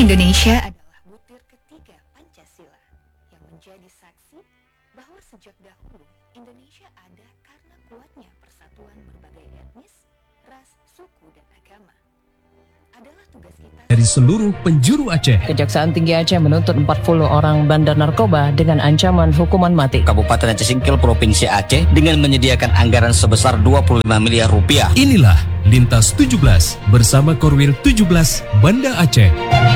Indonesia adalah butir ketiga Pancasila yang menjadi saksi bahwa sejak dahulu Indonesia ada karena kuatnya persatuan berbagai etnis, ras, suku, dan agama. Adalah tugas kita Dari seluruh penjuru Aceh. Kejaksaan Tinggi Aceh menuntut 40 orang bandar narkoba dengan ancaman hukuman mati. Kabupaten Aceh Singkil Provinsi Aceh dengan menyediakan anggaran sebesar 25 miliar rupiah. Inilah Lintas 17 bersama Korwil 17 Banda Aceh.